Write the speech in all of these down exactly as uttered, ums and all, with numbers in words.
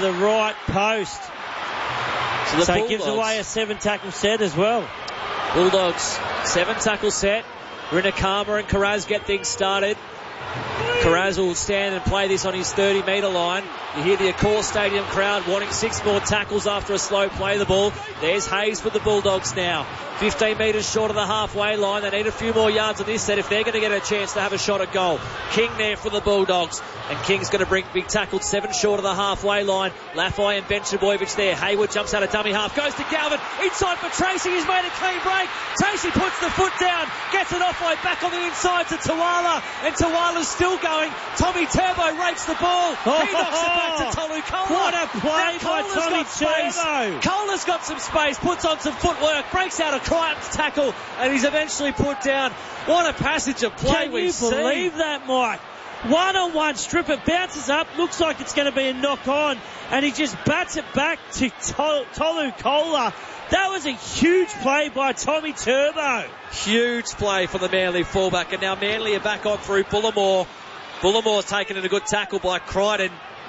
the right post. So, the so it gives away a seven tackle set as well. Bulldogs, seven tackle set. Rinakama and Karaz get things started. Karaz will stand and play this on his thirty metre line. You hear the Accor Stadium crowd wanting six more tackles after a slow play the ball. There's Hayes for the Bulldogs now. fifteen metres short of the halfway line. They need a few more yards on this set if they're going to get a chance to have a shot at goal. King there for the Bulldogs. And King's going to bring big tackle seven short of the halfway line. Lafai and Benchaboyevich there. Hayward jumps out of dummy half. Goes to Galvin. Inside for Tracy. He's made a clean break. Tracy puts the foot down. Gets it off way back on the inside to Tuala. And Tuala's still going. Tommy Turbo rakes the ball. Oh, he knocks it back to Tolu Kola. What a play by Tommy Turbo. Cola's got some space. Puts on some footwork. Breaks out of Crichton's tackle. And he's eventually put down. What a passage of play Can we've seen. Can you believe seen. that, Mike? One-on-one strip, it bounces up, looks like it's going to be a knock-on, and he just bats it back to Tol- Tolu Kola. That was a huge play by Tommy Turbo. Huge play for the Manly fullback, and now Manly are back on through Bullimore. Bullimore's taken in a good tackle by Crichton.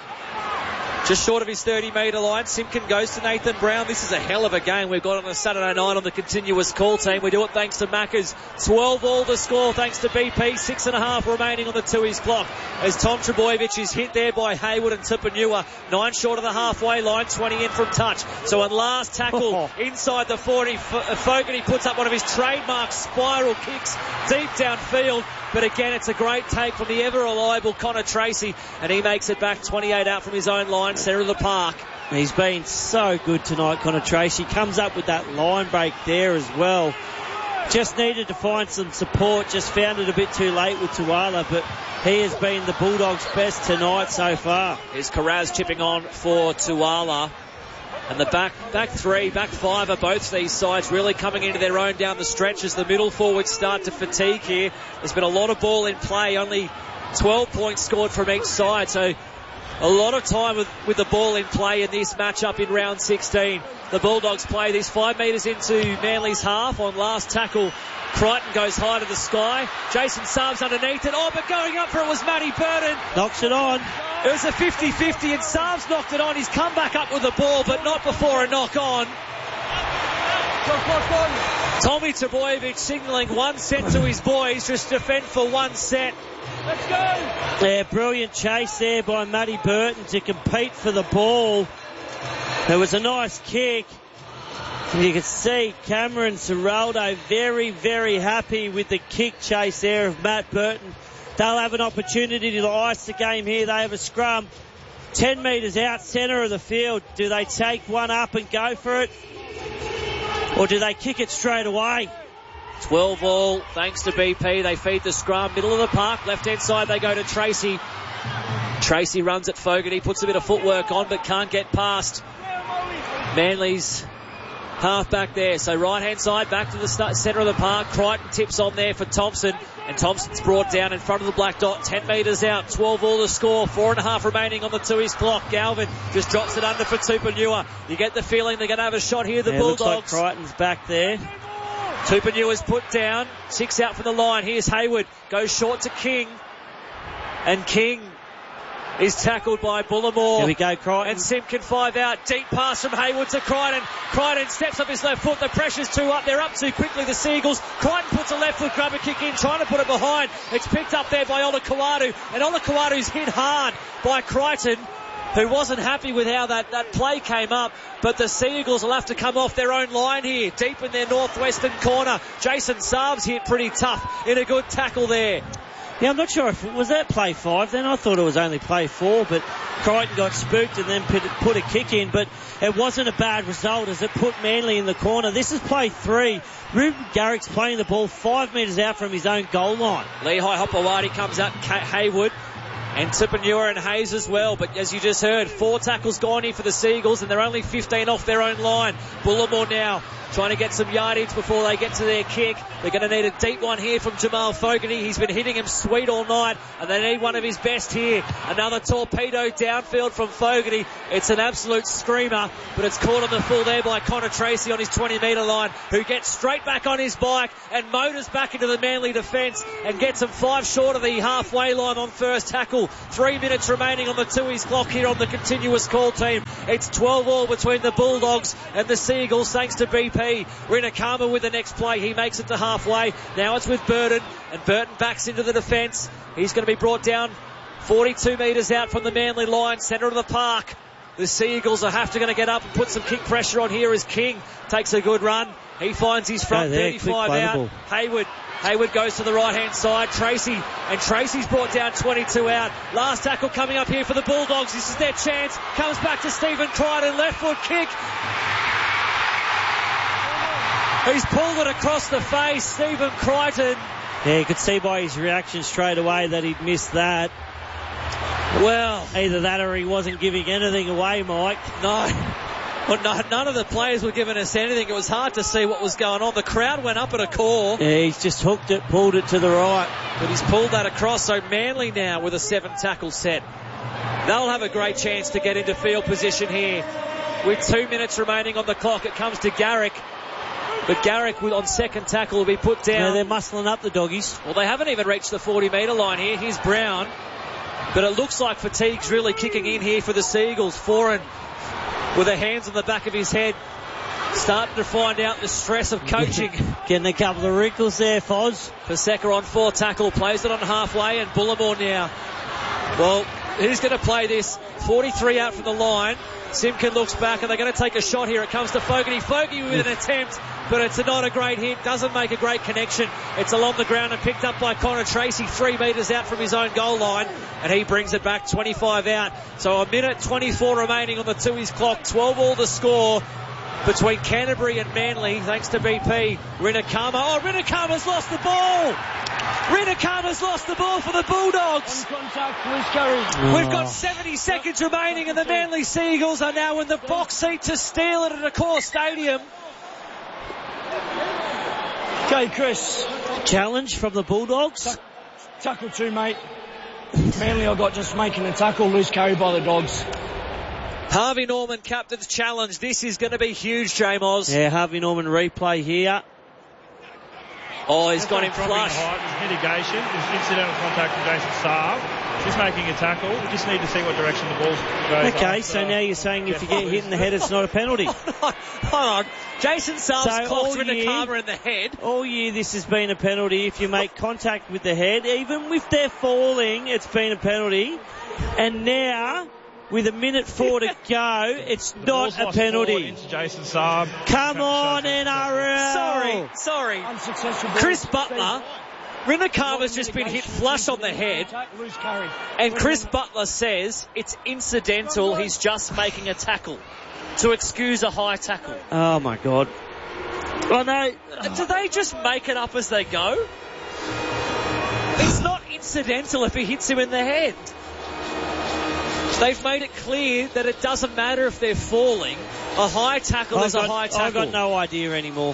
Just short of his thirty metre line. Simpkin goes to Nathan Brown. This is a hell of a game we've got on a Saturday night on the continuous call team. We do it thanks to Macca's. twelve all the score thanks to B P. Six and a half remaining on the two-ies clock. As Tom Trebojevic is hit there by Hayward and Tupanua. Nine short of the halfway line. twenty in from touch. So on last tackle Oh. inside the forty, F- Fogarty puts up one of his trademark spiral kicks deep downfield. But again, it's a great take from the ever-reliable Connor Tracy. And he makes it back twenty-eight out from his own line, centre of the park. He's been so good tonight, Connor Tracy. Comes up with that line break there as well. Just needed to find some support. Just found it a bit too late with Tuala. But he has been the Bulldogs' best tonight so far. Here's Karaz chipping on for Tuala. And the back back three, back five are both these sides really coming into their own down the stretch as the middle forwards start to fatigue here. There's been a lot of ball in play, only twelve points scored from each side, so a lot of time with, with the ball in play in this matchup in round sixteen. The Bulldogs play this five metres into Manly's half on last tackle. Crichton goes high to the sky. Jason Saab's underneath it. Oh, but going up for it was Matty Burton. Knocks it on. It was a fifty-fifty and Saab's knocked it on. He's come back up with the ball, but not before a knock on. Tommy Trebojevic signalling one set to his boys. Just defend for one set. Let's go. Yeah, brilliant chase there by Matty Burton to compete for the ball. It was a nice kick. And you can see Cameron Ciraldo very, very happy with the kick chase there of Matt Burton. They'll have an opportunity to ice the game here. They have a scrum. Ten metres out, centre of the field. Do they take one up and go for it? Or do they kick it straight away? twelve all, thanks to B P. They feed the scrum. Middle of the park, left-hand side, they go to Tracy. Tracy runs at Fogarty, puts a bit of footwork on, but can't get past Manly's half back there. So right-hand side, back to the start, centre of the park. Crichton tips on there for Thompson. And Thompson's brought down in front of the black dot. ten metres out. twelve all the score. Four and a half remaining on the two-ies clock. Galvin just drops it under for Tupanua. You get the feeling they're going to have a shot here, the yeah, Bulldogs. Looks like Crichton's back there. Tupanua's put down. Six out from the line. Here's Hayward. Goes short to King. And King is tackled by Bullimore. Here we go, Crichton. And Simpkin five out. Deep pass from Hayward to Crichton. Crichton steps up his left foot. The pressure's two up. They're up too quickly, the Seagulls. Crichton puts a left foot grubber kick in, trying to put it behind. It's picked up there by Olakau'atu. And Olakau'atu's hit hard by Crichton, who wasn't happy with how that, that play came up. But the Seagulls will have to come off their own line here, deep in their northwestern corner. Jason Saab's hit pretty tough in a good tackle there. Yeah, I'm not sure if, was that play five then? I thought it was only play four, but Crichton got spooked and then put, put a kick in, but it wasn't a bad result as it put Manly in the corner. This is play three. Ruben Garrick's playing the ball five metres out from his own goal line. Lehigh Hopewadi comes up, Hayward. And Tupanua and Hayes as well. But as you just heard, four tackles gone here for the Seagulls, and they're only fifteen off their own line. Bullimore now trying to get some yardage before they get to their kick. They're going to need a deep one here from Jamal Fogarty. He's been hitting him sweet all night, and they need one of his best here. Another torpedo downfield from Fogarty. It's an absolute screamer, but it's caught on the full there by Connor Tracy on his twenty metre line, who gets straight back on his bike and motors back into the Manly defence and gets him five short of the halfway line on first tackle. tackle. Three minutes remaining on the two-e's clock here on the continuous call team. It's twelve all between the Bulldogs and the Seagulls, thanks to B P. Rinakama with the next play. He makes it to halfway. Now it's with Burton, and Burton backs into the defence. He's going to be brought down forty-two metres out from the Manly line, centre of the park. The Seagulls are have to going to get up and put some kick pressure on here as King takes a good run. He finds his front, there, thirty-five out. Hayward. Hayward goes to the right-hand side. Tracy. And Tracy's brought down twenty-two out. Last tackle coming up here for the Bulldogs. This is their chance. Comes back to Stephen Crichton. Left foot kick. He's pulled it across the face. Stephen Crichton. Yeah, you could see by his reaction straight away that he'd missed that. Well, either that or he wasn't giving anything away, Mike. No. Well, no, none of the players were giving us anything. It was hard to see what was going on. The crowd went up at a call. Yeah, he's just hooked it, pulled it to the right. But he's pulled that across. So Manly now with a seven tackle set. They'll have a great chance to get into field position here. With two minutes remaining on the clock, it comes to Garrick. But Garrick on second tackle will be put down. Yeah, they're muscling up the doggies. Well, they haven't even reached the forty metre line here. Here's Brown. But it looks like fatigue's really kicking in here for the Seagulls. Foran with their hands on the back of his head, starting to find out the stress of coaching. Getting a couple of wrinkles there, Foz. Paseka on four tackle, plays it on halfway, and Bullimore now. Well, who's going to play this? forty-three out from the line. Simpkin looks back, and they're going to take a shot here. It comes to Fogarty. Fogarty with an attempt, but it's not a great hit. Doesn't make a great connection. It's along the ground and picked up by Connor Tracy, three metres out from his own goal line, and he brings it back twenty-five out. So a minute twenty-four remaining on the two-e's clock. twelve all the score between Canterbury and Manly, thanks to B P. Rinakama. Oh, Rinakama's lost the ball. Rinakama's lost the ball for the Bulldogs. On contact, Luis Curry. We've got seventy seconds remaining, and the Manly Seagulls are now in the box seat to steal it at Accor Stadium. Okay, Chris. Challenge from the Bulldogs. Tuck, tackle two, mate. Manly, I got just making the tackle, loose carry by the Dogs. Harvey Norman, captain's challenge. This is going to be huge, J-Moz. Yeah, Harvey Norman replay here. Oh, he's got him flush. There's mitigation. There's incidental contact from Jason Saab. She's making a tackle. We just need to see what direction the ball goes. Okay, so now you're saying if you get hit in the head, it's not a penalty. Hold on. Jason Saab's So clocked all Rinakama in the head. All year this has been a penalty. If you make contact with the head, even if they're falling, it's been a penalty. And now, with a minute four to go, it's The not ball's a lost penalty. forward into Jason Saab. Come on, N R L. Sorry, sorry. Unsuccessful. Chris Butler, Rinakama's just been hit flush on the head, Loose carry. and Chris Butler says it's incidental. He's just making a tackle to excuse a high tackle. Oh, my God. Oh, no. Do they just make it up as they go? It's not incidental if he hits him in the head. They've made it clear that it doesn't matter if they're falling. A high tackle I've is got, a high I've tackle. got no idea anymore.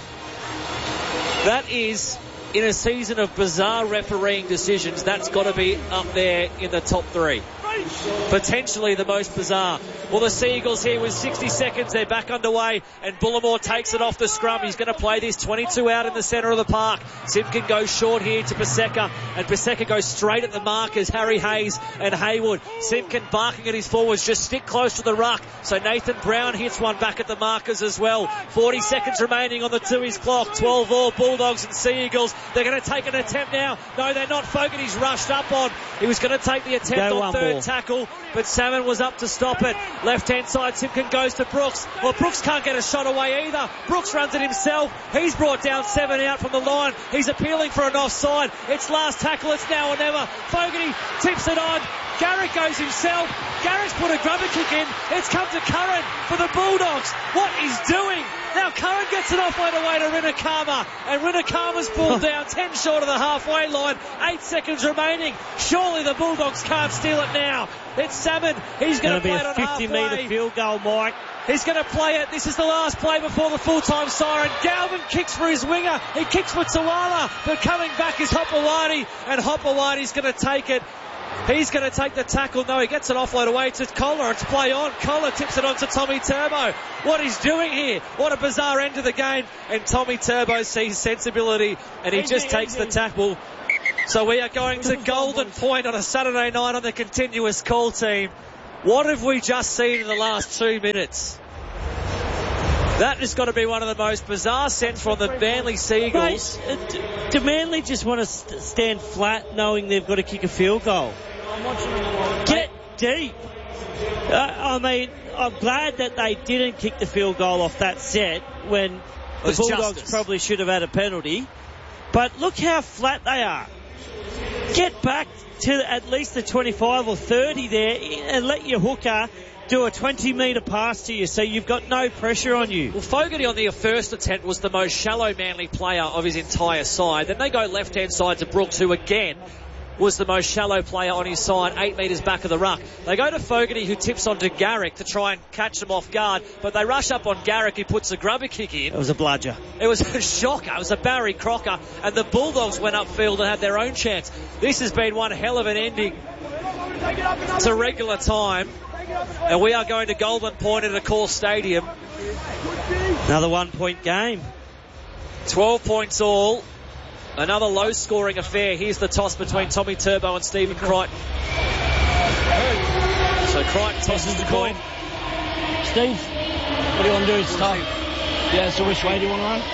That is, in a season of bizarre refereeing decisions, that's got to be up there in the top three. Potentially the most bizarre. Well, the Seagulls here with sixty seconds. They're back underway, and Bullimore takes it off the scrum. He's going to play this twenty-two out in the centre of the park. Simpkin goes short here to Paseka, and Paseka goes straight at the markers, Harry Hayes and Haywood. Simpkin barking at his forwards, just stick close to the ruck. So Nathan Brown hits one back at the markers as well. forty seconds remaining on the two-e's clock. twelve all, Bulldogs and Seagulls. They're going to take an attempt now. No, they're not. Fogarty's rushed up on. He was going to take the attempt Go on one third more. tackle, but Salmon was up to stop it. Left-hand side, Simpkin goes to Brooks. Well, Brooks can't get a shot away either. Brooks runs it himself. He's brought down seven out from the line. He's appealing for an offside. It's last tackle. It's now or never. Fogarty tips it on. Garrick goes himself. Garrick's put a grubber kick in. It's come to Curran for the Bulldogs. What he's doing. Now Curran gets it off right away to Rinakama, and Rinakama's pulled down ten short of the halfway line. Eight seconds remaining. Surely the Bulldogs can't steal it now. It's Salmon. He's going to be play it a on fifty halfway. metre field goal, Mike. He's going to play it. This is the last play before the full-time siren. Galvin kicks for his winger. He kicks for Tawala, but coming back is Hopewadi, and Hopewadi's going to take it. He's going to take the tackle. No, he gets it offload away to Collar. It's play on. Collar tips it on to Tommy Turbo. What he's doing here. What a bizarre end to the game. And Tommy Turbo sees sensibility, and he Easy, just takes easy. the tackle. So we are going to Golden Point on a Saturday night on the continuous call team. What have we just seen in the last two minutes? That has got to be one of the most bizarre sets from the Manly Seagulls. Mate, uh, do Manly just want to st- stand flat knowing they've got to kick a field goal? Get deep. Uh, I mean, I'm glad that they didn't kick the field goal off that set when the Bulldogs justice. Probably should have had a penalty. But look how flat they are. Get back to at least the twenty-five or thirty there and let your hooker do a twenty metre pass to you so you've got no pressure on you. Well, Fogarty on the first attempt was the most shallow Manly player of his entire side. Then they go left-hand side to Brooks, who again was the most shallow player on his side, eight metres back of the ruck. They go to Fogarty, who tips onto Garrick to try and catch them off guard, but they rush up on Garrick, who puts a grubber kick in. It was a bludger. It was a shocker. It was a Barry Crocker, and the Bulldogs went upfield and had their own chance. This has been one hell of an ending to regular time, and we are going to Golden Point at Accor Stadium. Another one-point game. twelve points all. Another low-scoring affair. Here's the toss between Tommy Turbo and Stephen Crichton. So Crichton tosses the coin. Steve, what do you want to do? It's tough. Yeah, so which way do you want to run?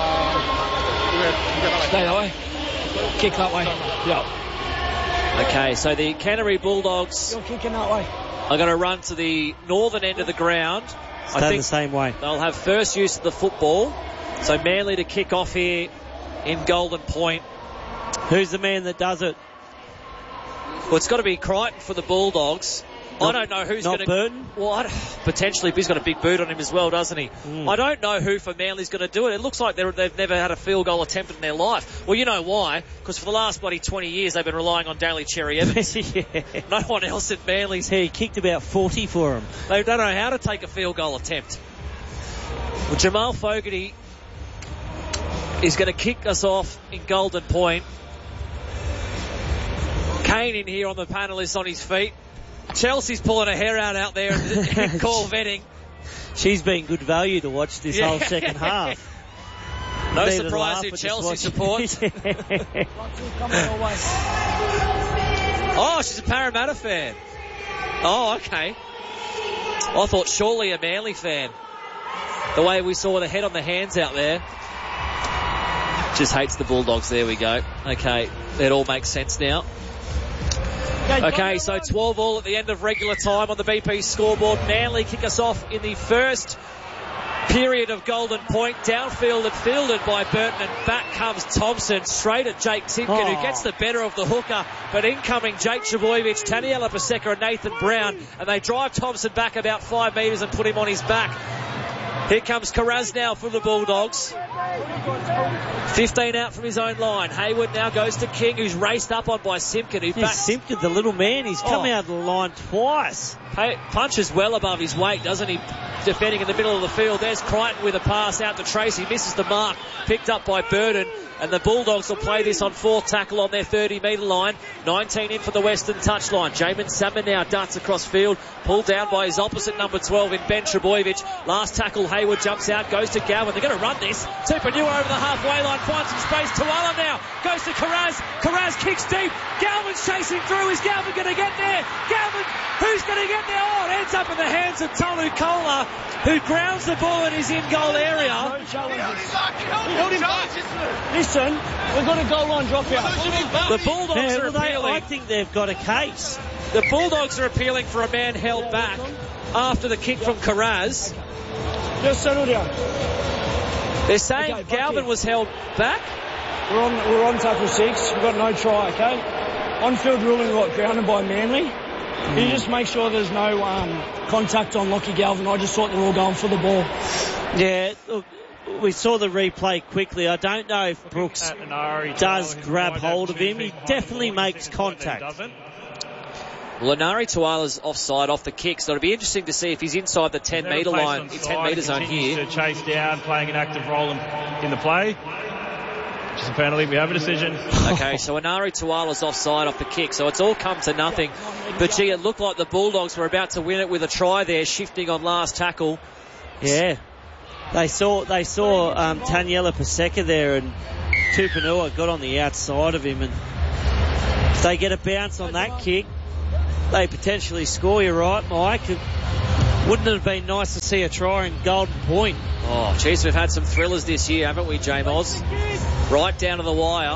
Uh, Stay that way. Kick that way. Yeah. Okay, so the Canterbury Bulldogs You're kicking that way. are going to run to the northern end of the ground. Stay I think the same way. They'll have first use of the football. So Manly to kick off here in Golden Point. Who's the man that does it? Well, it's got to be Crichton for the Bulldogs. Not, I don't know who's not going to... Burton? Well, I potentially, but he's got a big boot on him as well, doesn't he? Mm. I don't know who for Manly's going to do it. It looks like they've never had a field goal attempted in their life. Well, you know why? Because for the last bloody twenty years, they've been relying on Daly Cherry Evans. Yeah. No one else at Manly's. He kicked about forty for him. They don't know how to take a field goal attempt. Well, Jamal Fogarty is going to kick us off in Golden Point. Kane in here on the panel is on his feet. Chelsea's pulling her hair out out there and call vetting. She's been good value to watch this yeah. whole second half. No Needed surprise who Chelsea supports. Oh, she's a Parramatta fan. Oh, okay. I thought surely a Manly fan. The way we saw the head on the hands out there. Just hates the Bulldogs. There we go. Okay, it all makes sense now. Okay, so twelve all at the end of regular time on the B P scoreboard. Manly kick us off in the first period of Golden Point. Downfield and fielded by Burton, and back comes Thompson straight at Jake Timken, oh. who gets the better of the hooker, but incoming Jake Trbojevic, Taniela Paseka and Nathan Brown, and they drive Thompson back about five metres and put him on his back. Here comes Carraz now for the Bulldogs. fifteen out from his own line. Hayward now goes to King, who's raced up on by Simpkin. Who backs... Simpkin, the little man, he's come oh. out of the line twice. Hey, punches well above his weight, doesn't he? Defending in the middle of the field. There's Crichton with a pass out to Tracy. Misses the mark. Picked up by Burden. And the Bulldogs will play this on fourth tackle on their thirty metre line. nineteen in for the Western touchline. Jamin Salmon now darts across field. Pulled down by his opposite number twelve in Ben Trbojevic. Last tackle, Hayward jumps out, goes to Galvin. They're going to run this. Tupanua over the halfway line, finds some space. Tuala now goes to Carraz. Carraz kicks deep. Galvin's chasing through. Is Galvin going to get there? Galvin, who's going to get there? Oh, it ends up in the hands of Tolu Kola, who grounds the ball in his in-goal area. No Listen, we've got a goal line drop out. The Bulldogs yeah, are well, they, appealing. I think they've got a case. The Bulldogs are appealing for a man held back after the kick from Carraz. Just settle down. They're saying okay, Galvin was held back. We're on, we're on tackle six. We've got no try, okay? On-field ruling got grounded by Manly. Mm. You just make sure there's no um, contact on Lockie Galvin. I just thought they were all going for the ball. Yeah, look, we saw the replay quickly. I don't know if Brooks does grab hold of him. He definitely makes contact. Well, Lanari Tuala's offside off the kick, so it'll be interesting to see if he's inside the ten metre line, ten metre zone here. To chase down, playing an active role in, in the play. Just a penalty. We have a decision. Okay, so Anari Tuala's offside off the kick, so it's all come to nothing. But gee, it looked like the Bulldogs were about to win it with a try there, shifting on last tackle. Yeah, they saw they saw um, Taniela Paseka there, and Tupanua got on the outside of him, and they get a bounce on that kick, they potentially score. You're right, Mike. It wouldn't it have been nice to see a try in Golden Point? Oh, geez, we've had some thrillers this year, haven't we, J-Moz? Right down to the wire.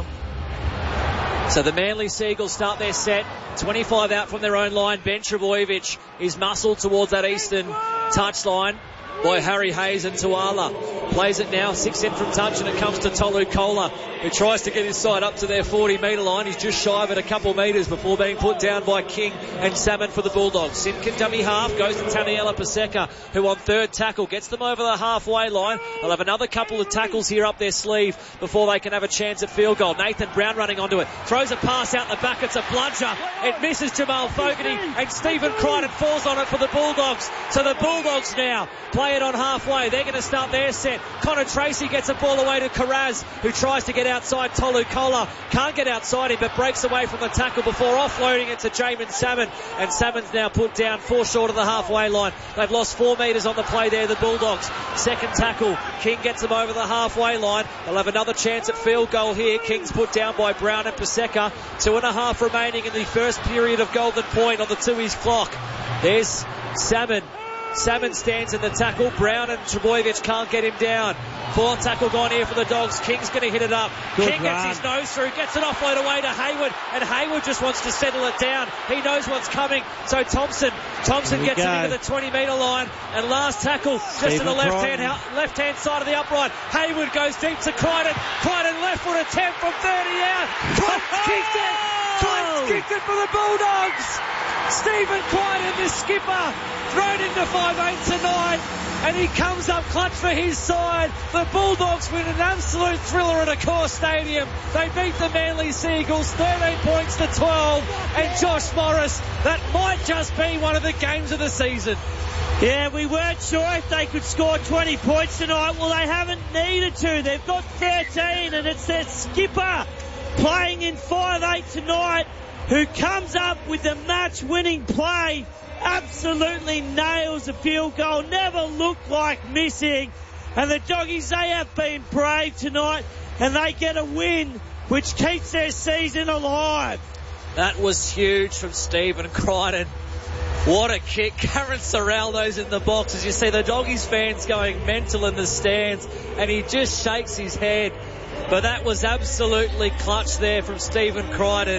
So the Manly Seagulls start their set. twenty-five out from their own line. Ben Trbojevic is muscled towards that eastern touchline by Harry Hayes and Tuala. Plays it now, six in from touch, and it comes to Tolu Kola, who tries to get his side up to their forty metre line. He's just shy of it a couple metres before being put down by King and Salmon for the Bulldogs. Simkin dummy half, goes to Taniela Paseka, who on third tackle gets them over the halfway line. They'll have another couple of tackles here up their sleeve before they can have a chance at field goal. Nathan Brown running onto it, throws a pass out the back, it's a bludger. It misses Jamal Fogarty, and Stephen Crichton falls on it for the Bulldogs. So the Bulldogs now play it on halfway. They're going to start their set. Connor Tracy gets a ball away to Karaz, who tries to get outside Tolu Kola. Can't get outside him, but breaks away from the tackle before offloading it to Jamin Salmon. And Salmon's now put down four short of the halfway line. They've lost four metres on the play there, the Bulldogs. Second tackle. King gets them over the halfway line. They'll have another chance at field goal here. King's put down by Brown and Paseka. Two and a half remaining in the first period of Golden Point on the Tui's clock. There's Salmon. Salmon stands in the tackle. Brown and Trbojevic can't get him down. Fourth tackle gone here for the Dogs. King's going to hit it up. Good King run. gets his nose through, gets an offload away to Hayward, and Hayward just wants to settle it down. He knows what's coming. So Thompson, Thompson gets go. it into the twenty metre line, and last tackle just to Stephen the left Crichton. hand left hand side of the upright. Hayward goes deep to Crichton. Crichton left foot attempt from thirty out. Crichton's kicked it. Crichton's kicked it for the Bulldogs. Stephen Crichton, the skipper, thrown into five eight tonight, and he comes up clutch for his side. The Bulldogs win an absolute thriller at Accor Stadium. They beat the Manly Seagulls thirteen points to twelve, and Josh Morris, that might just be one of the games of the season. Yeah, we weren't sure if they could score twenty points tonight. Well, they haven't needed to. They've got thirteen, and it's their skipper playing in five eight tonight who comes up with the match-winning play. Absolutely nails a field goal. Never looked like missing. And the Doggies, they have been brave tonight, and they get a win, which keeps their season alive. That was huge from Stephen Crichton. What a kick. Karen Serraldo's in the box as you see the Doggies fans going mental in the stands, and he just shakes his head. But that was absolutely clutch there from Stephen Crichton.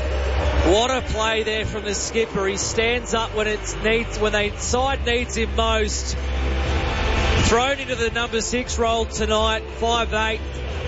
What a play there from the skipper. He stands up when it needs, when the side needs him most. Thrown into the number six role tonight, five eight.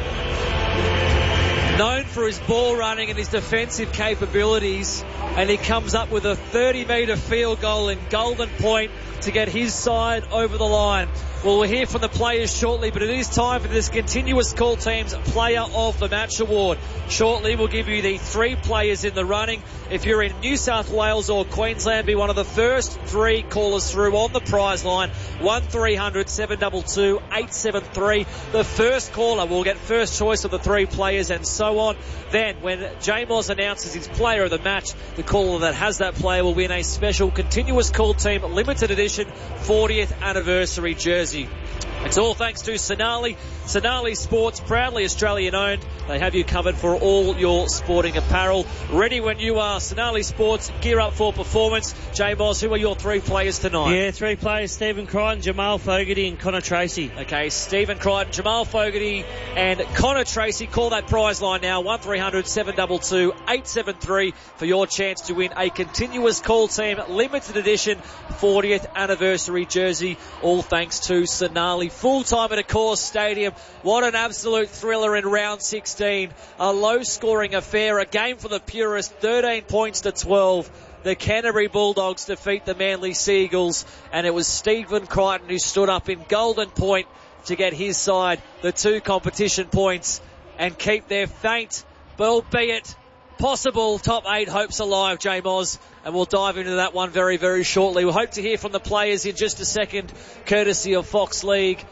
Known for his ball running and his defensive capabilities, and he comes up with a thirty metre field goal in Golden Point to get his side over the line. Well, we'll hear from the players shortly, but it is time for this continuous call team's Player of the Match award. Shortly, we'll give you the three players in the running. If you're in New South Wales or Queensland, be one of the first three callers through on the prize line. one three hundred seven two two eight seven three. The first caller will get first choice of the three players, and so on. Then, when J-Moz announces his Player of the Match, the caller that has that player will win a special continuous call team limited edition fortieth anniversary jersey. It's all thanks to Sonali. Sonali Sports, proudly Australian owned. They have you covered for all your sporting apparel. Ready when you are. Sonali Sports, gear up for performance. J-Moz, who are your three players tonight? Yeah, three players, Stephen Crichton, Jamal Fogarty and Connor Tracy. Okay, Stephen Crichton, Jamal Fogarty and Connor Tracy. Call that prize line now, one three hundred seven two two eight seven three, for your chance to win a continuous call team limited edition fortieth anniversary jersey. All thanks to Sonali. Full time at Accor Stadium. What an absolute thriller in round sixteen. A low scoring affair, a game for the purists, thirteen points to twelve. The Canterbury Bulldogs defeat the Manly Seagulls, and it was Stephen Crichton who stood up in Golden Point to get his side the two competition points and keep their faint, albeit possible, top eight hopes alive, J-Moz. And we'll dive into that one very, very shortly. We hope to hear from the players in just a second, courtesy of Fox League.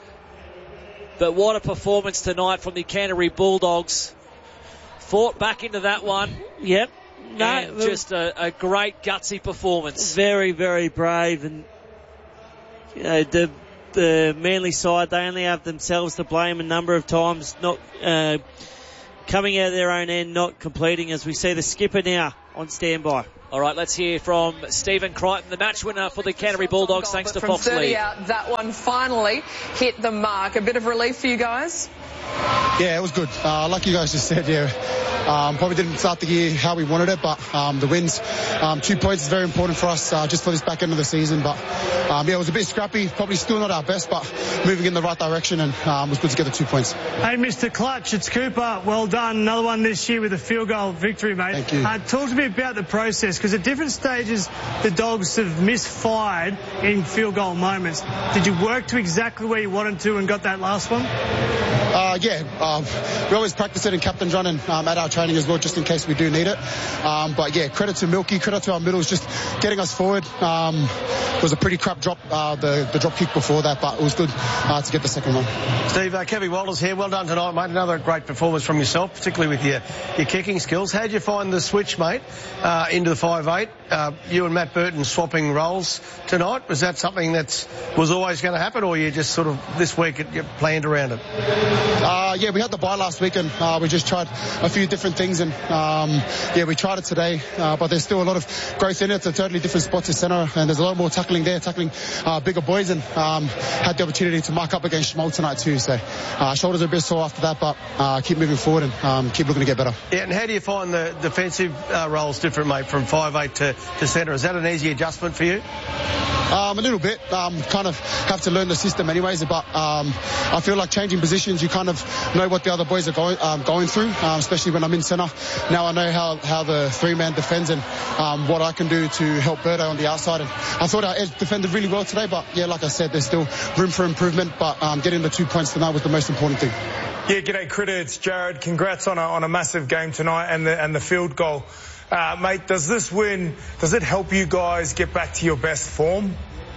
But what a performance tonight from the Canterbury Bulldogs. Fought back into that one. Yep. No, and just a, a great gutsy performance. Very, very brave. And you know, the the Manly side, they only have themselves to blame a number of times, not uh, coming out of their own end, not completing, as we see the skipper now on standby. All right, let's hear from Stephen Crichton, the match winner for the Canterbury Bulldogs, thanks to Fox League. Out, that one finally hit the mark. A bit of relief for you guys? Yeah, it was good. Uh, like you guys just said, yeah. Um, probably didn't start the year how we wanted it, but um, the wins, um, two points is very important for us uh, just for this back end of the season. But um, yeah, it was a bit scrappy, probably still not our best, but moving in the right direction, and um, it was good to get the two points. Hey, Mister Clutch, it's Cooper. Well done. Another one this year with a field goal victory, mate. Thank you. Uh, talk to me about the process, because at different stages the Dogs have misfired in field goal moments. Did you work to exactly where you wanted to and got that last one? Uh, yeah, um, we always practice it in Captain John and um, at our training as well, just in case we do need it. Um, but yeah, credit to Milky, credit to our middles, just getting us forward. Um, it was a pretty crap drop, uh, the, the drop kick before that, but it was good uh, to get the second one. Steve, uh, Kevin Walters here. Well done tonight, mate. Another great performance from yourself, particularly with your, your kicking skills. How did you find the switch, mate, uh, into the five eight? Uh, you and Matt Burton swapping roles tonight. Was that something that was always going to happen, or you just sort of this week you planned around it? Uh, yeah, we had the bye last week, and uh, we just tried a few different things, and um, yeah, we tried it today, uh, but there's still a lot of growth in it. It's a totally different spot to centre, and there's a lot more tackling there, tackling uh, bigger boys, and um, had the opportunity to mark up against Schmoll tonight too. So uh, shoulders are a bit sore after that, but uh, keep moving forward and um, keep looking to get better. Yeah, and how do you find the defensive uh, roles different, mate, from five eight to, to centre? Is that an easy adjustment for you? Um, a little bit. Um, kind of have to learn the system anyways, but um, I feel like changing positions, you kind of know what the other boys are going, um, going through, um, especially when I'm in centre. Now I know how, how the three-man defends and um, what I can do to help Birdo on the outside. And I thought our edge defended really well today, but yeah, like I said, there's still room for improvement, but um, getting the two points tonight was the most important thing. Yeah, g'day Critter, it's Jared. Congrats on a, on a massive game tonight and the, and the field goal. Uh, mate, does this win, does it help you guys get back to your best form?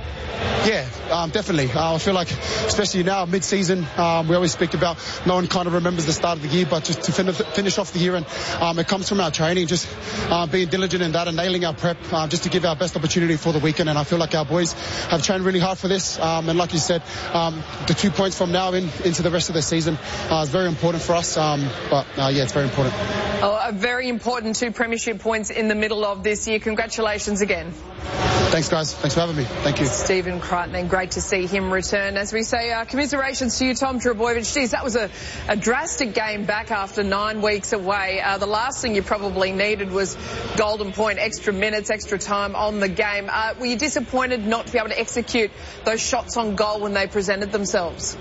Yeah, um, definitely. Uh, I feel like, especially now, mid-season, um, we always speak about no one kind of remembers the start of the year, but just to fin- finish off the year, and um, it comes from our training, just uh, being diligent in that and nailing our prep, uh, just to give our best opportunity for the weekend. And I feel like our boys have trained really hard for this. Um, and like you said, um, the two points from now in into the rest of the season uh, is very important for us. Um, but uh, yeah, it's very important. Oh, a very important two premiership points in the middle of this year. Congratulations again. Thanks, guys. Thanks for having me. Thank you. Stephen Crichton, and great to see him return. As we say, uh, commiserations to you, Tom Trbojevic. Geez, that was a, a drastic game back after nine weeks away. Uh, the last thing you probably needed was golden point, extra minutes, extra time on the game. Uh, were you disappointed not to be able to execute those shots on goal when they presented themselves?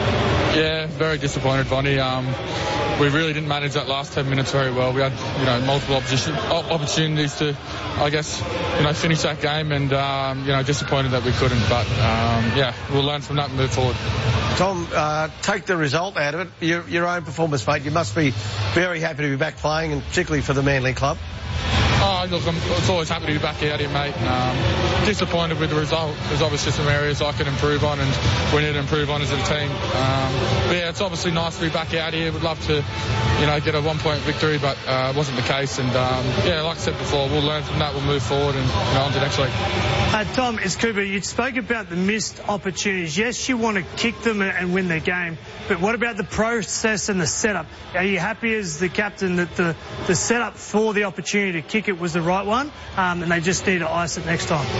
Yeah, very disappointed, Bonnie. Um, we really didn't manage that last ten minutes very well. We had, you know, multiple opposition, opportunities to, I guess, you know, finish that game, and um, you know, disappointed that we couldn't. But um, yeah, we'll learn from that and move forward. Tom, uh, take the result out of it. Your, your own performance, mate. You must be very happy to be back playing, and particularly for the Manly club. Oh, look, I'm it's always happy to be back out here, mate. And, um, disappointed with the result. There's obviously some areas I can improve on, and we need to improve on as a team. Um, but yeah, it's obviously nice to be back out here. Would love to, you know, get a one-point victory, but uh, it wasn't the case. And um, yeah, like I said before, we'll learn from that. We'll move forward and, you know, on to next week. Uh, Tom, it's Cooper. You spoke about the missed opportunities. Yes, you want to kick them and win their game, but what about the process and the setup? Are you happy as the captain that the, the setup for the opportunity to kick it was the right one, um, and they just need to ice it next time?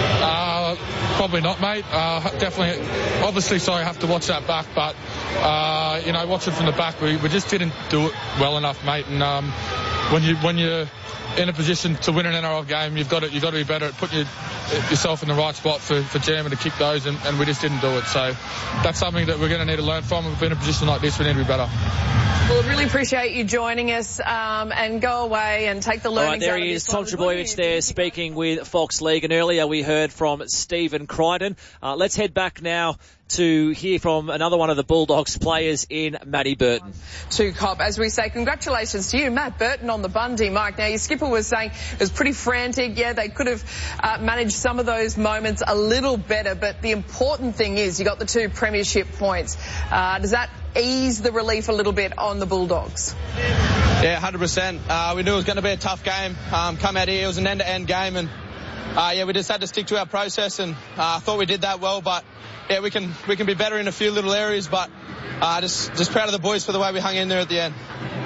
Uh, probably not, mate. Uh, definitely, obviously, sorry, I have to watch that back, but, uh, you know, watching from the back, we, we just didn't do it well enough, mate. And um, when you when you're in a position to win an N R L game, you've got to, you've got to be better at putting your, yourself in the right spot for, for German to kick those, and, and we just didn't do it. So that's something that we're going to need to learn from. If we're in a position like this, we need to be better. Well, really appreciate you joining us, um, and go away and take the learnings. All right, there he is, Tom Trbojevic there speaking with Fox League, and earlier we heard from Stephen Crichton. Uh, let's head back now to hear from another one of the Bulldogs players in Matty Burton. To Cop, as we say, congratulations to you, Matt Burton, on the Bundy mark. Now, your skipper was saying it was pretty frantic. Yeah, they could have uh, managed some of those moments a little better, but the important thing is you got the two premiership points. Uh, does that ease the relief a little bit on the Bulldogs? Yeah, one hundred percent. Uh, we knew it was going to be a tough game. Um, come out here, it was an end-to-end game, and uh, yeah, we just had to stick to our process, and I uh, thought we did that well, but yeah, we can we can be better in a few little areas, but uh, just just proud of the boys for the way we hung in there at the end.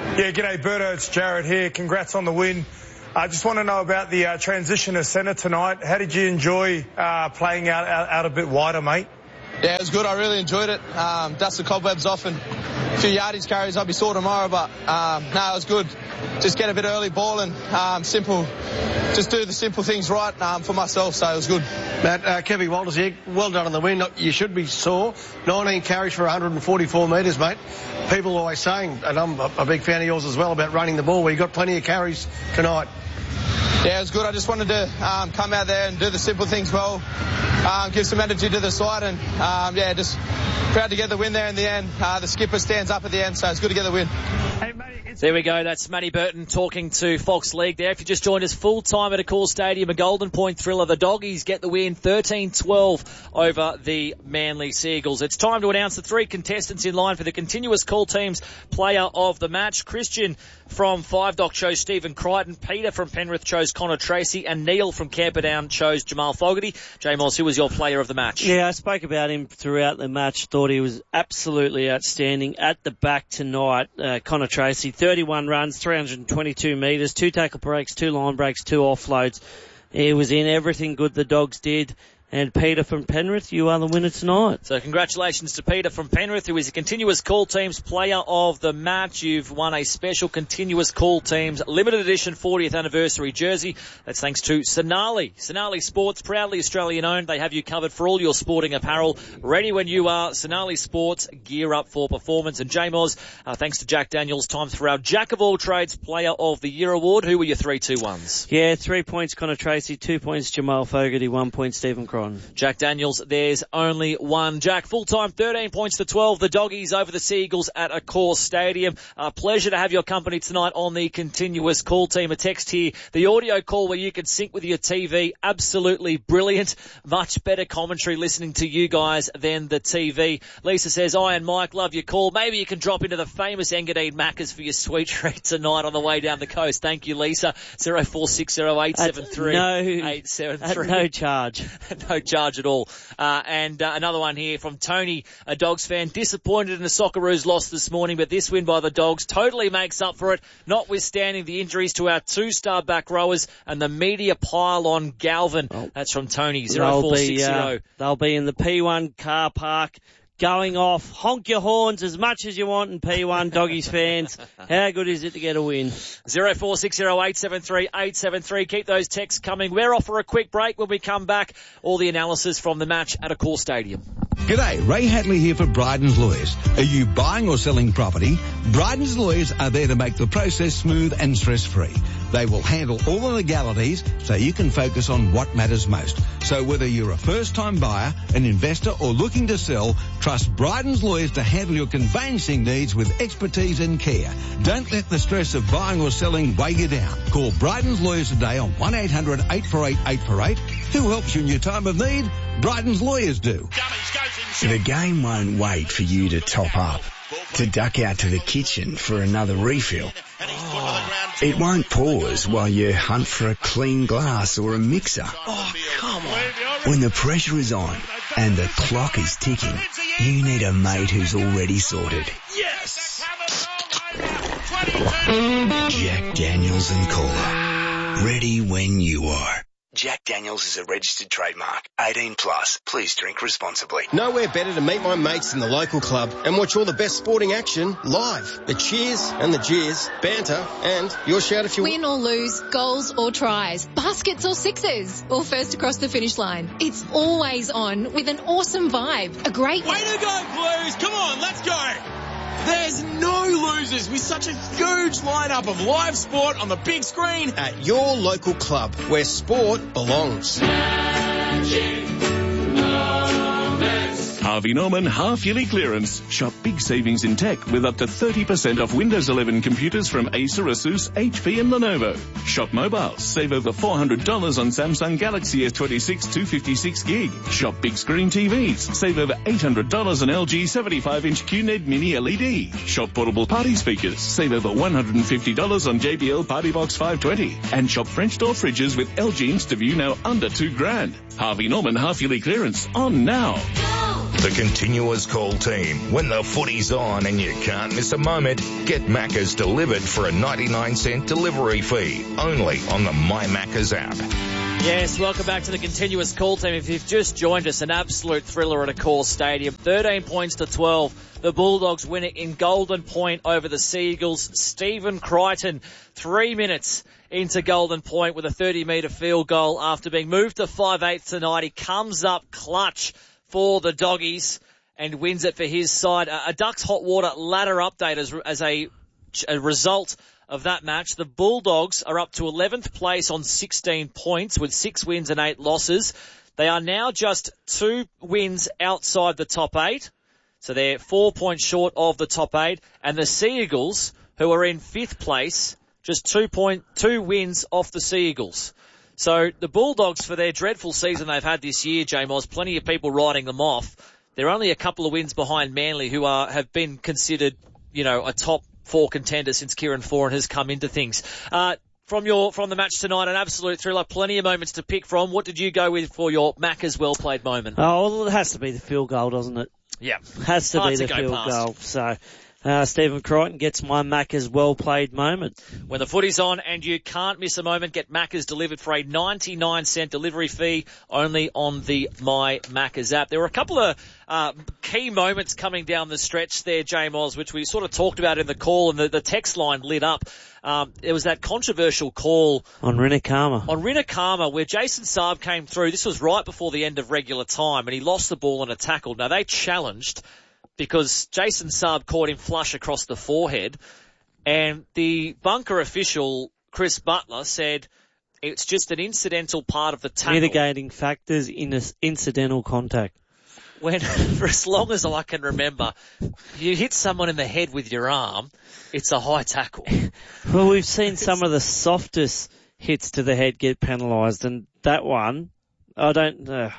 Yeah, g'day, Berto. It's Jared here. Congrats on the win. I just want to know about the uh, transition to centre tonight. How did you enjoy uh, playing out, out out a bit wider, mate? Yeah, it was good. I really enjoyed it. Um, dust the cobwebs off and a few yardage carries. I'll be sore tomorrow, but um, no, it was good. Just get a bit early ball and um, simple, just do the simple things right um, for myself, so it was good. Matt, uh, Kevin Walters here, well done on the win. You should be sore. nineteen carries for one hundred forty-four metres, mate. People are always saying, and I'm a big fan of yours as well, about running the ball. Well, you got plenty of carries tonight. Yeah, it was good. I just wanted to um, come out there and do the simple things well, um, give some energy to the side, and um, yeah, just proud to get the win there in the end. Uh, the skipper stands up at the end, so it's good to get the win. Hey, mate, it's There we go. That's Matty Burton talking to Fox League there. If you just joined us full time at Accor Stadium, a Golden Point thriller. The Doggies get the win thirteen twelve over the Manly Seagulls. It's time to announce the three contestants in line for the continuous call team's player of the match. Christian from Five Dock chose Stephen Crichton. Peter from Penrith chose Connor Tracy. And Neil from Camperdown chose Jamal Fogarty. J. Moss, who was your player of the match? Yeah, I spoke about him throughout the match. Thought he was absolutely outstanding at the back tonight. Uh, Connor Tracy, thirty-one runs, three hundred twenty-two metres, two tackle breaks, two line breaks, two offloads. He was in everything good the Dogs did. And Peter from Penrith, you are the winner tonight. So congratulations to Peter from Penrith, who is the Continuous Call Team's player of the match. You've won a special Continuous Call Team's limited edition fortieth anniversary jersey. That's thanks to Sonali. Sonali Sports, proudly Australian owned. They have you covered for all your sporting apparel. Ready when you are. Sonali Sports, gear up for performance. And J-Moz, uh, thanks to Jack Daniels, time for our Jack of all trades player of the year award. Who were your three two ones? Yeah, three points Connor Tracy, two points Jamal Fogarty, one point Stephen Crichton. Jack Daniels, there's only one. Jack, full-time thirteen points to twelve. The Doggies over the Seagulls at Accor Stadium. A pleasure to have your company tonight on the Continuous Call Team. A text here, the audio call where you can sync with your T V, absolutely brilliant. Much better commentary listening to you guys than the T V. Lisa says, I and Mike love your call. Maybe you can drop into the famous Engadine Macca's for your sweet treat tonight on the way down the coast. Thank you, Lisa. zero four six zero eight seven three eight seven three. At no charge. No charge at all. Uh, and uh, another one here from Tony, a Dogs fan, disappointed in the Socceroos loss this morning, but this win by the Dogs totally makes up for it, notwithstanding the injuries to our two-star back rowers and the media pile on Galvin. Oh. That's from Tony, zero four six zero. They'll be, uh, they'll be in the P one car park, going off. Honk your horns as much as you want in P one, Doggies fans. How good is it to get a win? zero four six zero eight seven three eight seven three. Keep those texts coming. We're off for a quick break. When we come back, all the analysis from the match at Accor Stadium. G'day, Ray Hadley here for Bryden's Lawyers. Are you buying or selling property? Bryden's Lawyers are there to make the process smooth and stress-free. They will handle all the legalities so you can focus on what matters most. So whether you're a first-time buyer, an investor or looking to sell, trust Bryden's Lawyers to handle your conveyancing needs with expertise and care. Don't let the stress of buying or selling weigh you down. Call Bryden's Lawyers today on one eight hundred eight four eight eight four eight. Who helps you in your time of need? Bryden's Lawyers do. The game won't wait for you to top up, to duck out to the kitchen for another refill. Oh, it won't pause while you hunt for a clean glass or a mixer. Oh, come on. When the pressure is on and the clock is ticking, you need a mate who's already sorted. Yes! Jack Daniels and Cola. Ready when you are. Jack Daniels is a registered trademark. eighteen plus. Please drink responsibly. Nowhere better to meet my mates in the local club and watch all the best sporting action live. The cheers and the jeers, banter, and your shout if you win or lose, goals or tries, baskets or sixes, or first across the finish line. It's always on with an awesome vibe. A great way to go, Blues! Come on, let's go! There's no losers with such a huge lineup of live sport on the big screen at your local club where sport belongs. Harvey Norman half-yearly clearance. Shop big savings in tech with up to thirty percent off Windows eleven computers from Acer, Asus, H P and Lenovo. Shop mobiles. Save over four hundred dollars on Samsung Galaxy S twenty-six two fifty-six gig. Shop big screen T Vs. Save over eight hundred dollars on L G seventy-five inch Q N E D Mini L E D. Shop portable party speakers. Save over one hundred fifty dollars on J B L Party Box five twenty. And shop French door fridges with L G InstaView now under two grand. Harvey Norman half-yearly clearance on now. The Continuous Call team. When the footy's on and you can't miss a moment, get Macca's delivered for a ninety-nine cent delivery fee. Only on the My Macca's app. Yes, welcome back to the Continuous Call team. If you've just joined us, an absolute thriller at Accor Stadium. thirteen points to twelve. The Bulldogs win it in Golden Point over the Seagulls. Stephen Crichton, three minutes into Golden Point with a thirty metre field goal after being moved to five eighths tonight. He comes up clutch for the Doggies and wins it for his side. A, a Ducks Hot Water ladder update as, as a, a result of that match. The Bulldogs are up to eleventh place on sixteen points with six wins and eight losses. They are now just two wins outside the top eight. So they're four points short of the top eight. And the Seagulls, who are in fifth place, just two point two wins off the Seagulls. So the Bulldogs, for their dreadful season they've had this year, J-Moz, plenty of people writing them off. They're only a couple of wins behind Manly, who are have been considered, you know, a top four contender since Kieran Foran has come into things. Uh, from your from the match tonight, an absolute thriller, plenty of moments to pick from. What did you go with for your Macca's well-played moment? Oh, well, it has to be the field goal, doesn't it? Yeah. Has to Hard be to the go field past. goal. So, uh, Stephen Crichton gets my Macca's well-played moment. When the footy's on and you can't miss a moment, get Macca's delivered for a ninety-nine cent delivery fee only on the My Macca's app. There were a couple of uh, key moments coming down the stretch there, J-Moz, which we sort of talked about in the call, and the, the text line lit up. Um, there was that controversial call on Rinakama. On Rinakama, where Jason Saab came through. This was right before the end of regular time, and he lost the ball on a tackle. Now, they challenged because Jason Saab caught him flush across the forehead, and the bunker official, Chris Butler, said it's just an incidental part of the tackle. Mitigating factors in an incidental contact. When, for as long as I can remember, you hit someone in the head with your arm, it's a high tackle. Well, we've seen some of the softest hits to the head get penalised, and that one, I don't know. Uh,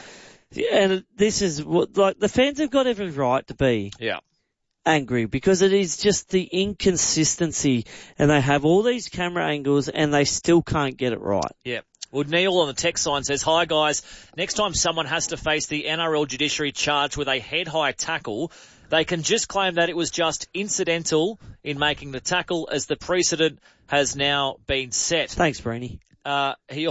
and this is what, like, the fans have got every right to be yeah. angry, because it is just the inconsistency, and they have all these camera angles and they still can't get it right. Yeah. Well, Neil on the text sign says, hi guys, next time someone has to face the N R L judiciary charged with a head-high tackle, they can just claim that it was just incidental in making the tackle, as the precedent has now been set. Thanks, Brainy. Uh, he,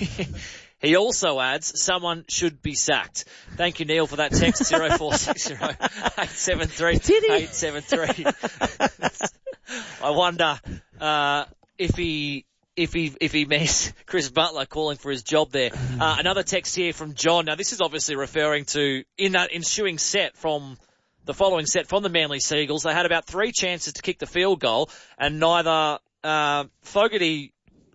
he also adds, someone should be sacked. Thank you, Neil, for that text, zero four six zero eight seven three eight seven three. I wonder, uh, if he... If he, if he means Chris Butler calling for his job there. Uh, another text here from John. Now, this is obviously referring to, in that ensuing set from, the following set from the Manly Seagulls, they had about three chances to kick the field goal, and neither, uh, Fogarty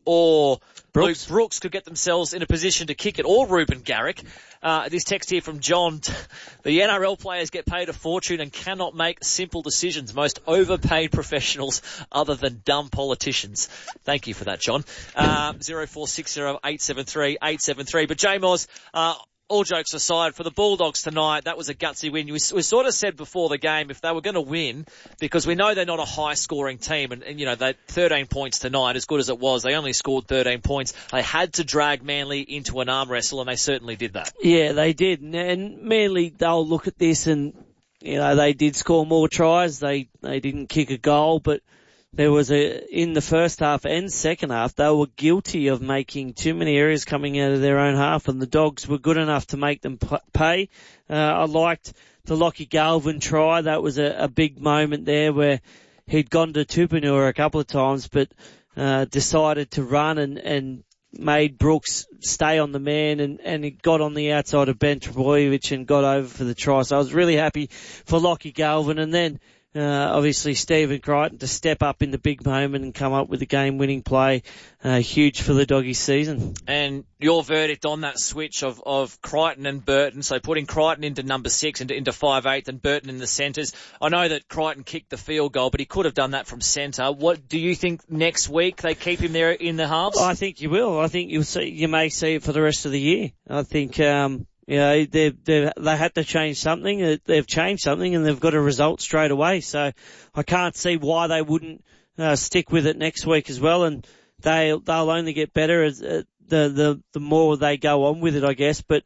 or Brooks. Luke Brooks could get themselves in a position to kick it, or Ruben Garrick. Uh, this text here from John. The N R L players get paid a fortune and cannot make simple decisions. Most overpaid professionals other than dumb politicians. Thank you for that, John. Uh, zero four six zero eight seven three eight seven three. But J-Moz, uh, all jokes aside, for the Bulldogs tonight, that was a gutsy win. We, we sort of said before the game, if they were going to win, because we know they're not a high-scoring team, and, and you know, they thirteen points tonight, as good as it was, they only scored thirteen points. They had to drag Manly into an arm wrestle, and they certainly did that. Yeah, they did. And Manly, they'll look at this and, you know, they did score more tries. They, they didn't kick a goal, but there was a, in the first half and second half, they were guilty of making too many errors coming out of their own half, and the Dogs were good enough to make them pay. Uh, I liked the Lockie Galvin try. That was a, a big moment there where he'd gone to Tupanua a couple of times, but, uh, decided to run and, and made Brooks stay on the man, and, and he got on the outside of Ben Trbojevic and got over for the try. So I was really happy for Lockie Galvin, and then Uh, obviously Stephen Crichton to step up in the big moment and come up with a game-winning play. Uh, huge for the Doggies season. And your verdict on that switch of, of Crichton and Burton, so putting Crichton into number six, into, into five eight, and Burton in the centres. I know that Crichton kicked the field goal, but he could have done that from centre. What do you think next week they keep him there in the halves? I think you will. I think you'll see, you may see it for the rest of the year. I think, um, You know, they've, they've, they had to change something. They've changed something, and they've got a result straight away. So I can't see why they wouldn't uh, stick with it next week as well. And they they'll only get better as uh, the the the more they go on with it, I guess. But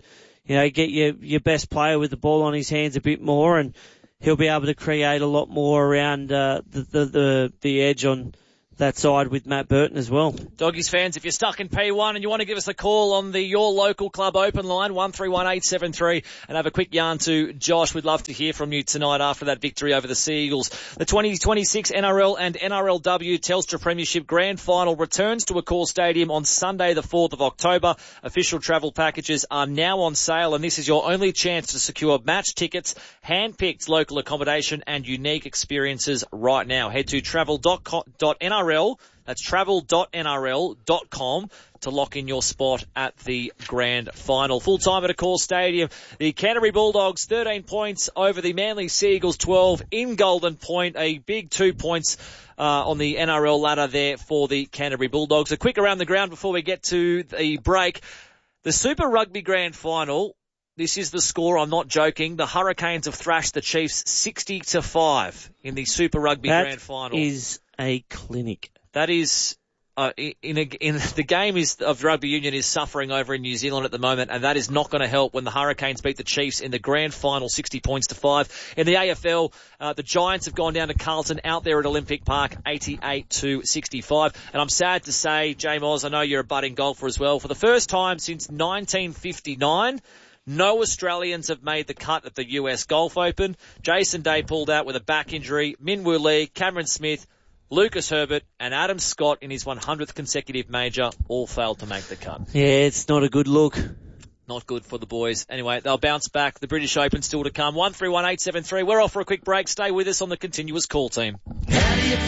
you know, get your, your best player with the ball on his hands a bit more, and he'll be able to create a lot more around, uh, the, the, the, the edge on that side with Matt Burton as well. Doggies fans, if you're stuck in P one and you want to give us a call on the Your Local Club open line, one three one eight seven three, and have a quick yarn to Josh, we'd love to hear from you tonight after that victory over the Sea Eagles. The twenty twenty-six N R L and N R L W Telstra Premiership Grand Final returns to Accor Stadium on Sunday the fourth of October. Official travel packages are now on sale, and this is your only chance to secure match tickets, hand-picked local accommodation, and unique experiences right now. Head to travel dot N R L, that's travel dot N R L dot com to lock in your spot at the grand final. Full time at Accor Stadium. The Canterbury Bulldogs thirteen points over the Manly Sea Eagles twelve in Golden Point. A big two points uh, on the N R L ladder there for the Canterbury Bulldogs. A quick around the ground before we get to the break. The Super Rugby Grand Final. This is the score, I'm not joking. The Hurricanes have thrashed the Chiefs sixty to five in the Super Rugby that Grand Final. That is a clinic. That is, uh, in, a, in the game is of rugby union is suffering over in New Zealand at the moment, and that is not going to help when the Hurricanes beat the Chiefs in the grand final, sixty points to five. In the A F L, uh, the Giants have gone down to Carlton out there at Olympic Park, eighty-eight to sixty-five. And I'm sad to say, James Oz, I know you're a budding golfer as well. For the first time since nineteen fifty-nine, no Australians have made the cut at the U S Golf Open. Jason Day pulled out with a back injury. Min Woo Lee, Cameron Smith, Lucas Herbert and Adam Scott in his one hundredth consecutive major all failed to make the cut. Yeah, it's not a good look. Not good for the boys. Anyway, they'll bounce back. The British Open still to come. one three one eight seven three. We're off for a quick break. Stay with us on the continuous call team.